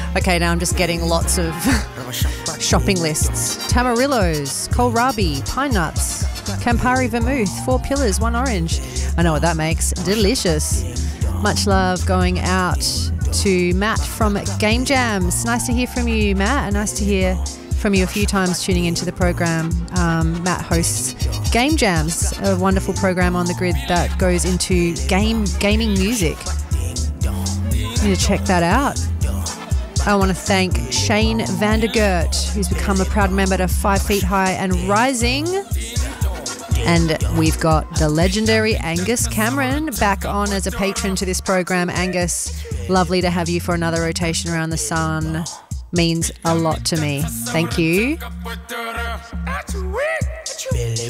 Okay, now I'm just getting lots of shopping lists. Tamarillos, kohlrabi, pine nuts, Campari vermouth, 4 pillars, 1 orange. I know what that makes. Delicious. Much love going out to Matt from Game Jams. Nice to hear from you, Matt, and nice to hear from you a few times tuning into the program. Matt hosts Game Jams, a wonderful program on the grid that goes into gaming music. You need to check that out. I want to thank Shane Vandergert, who's become a proud member to 5 Feet High and Rising. And we've got the legendary Angus Cameron back on as a patron to this program. Angus, lovely to have you for another rotation around the sun. Means a lot to me. Thank you.